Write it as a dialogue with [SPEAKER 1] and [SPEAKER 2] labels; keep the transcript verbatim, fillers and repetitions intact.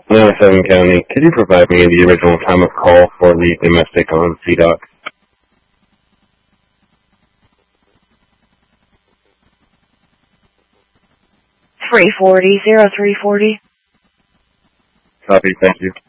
[SPEAKER 1] ninety-seven County, could you provide me the original time of call for the domestic on C DOC?
[SPEAKER 2] three forty, zero three forty.
[SPEAKER 1] Copy, thank you.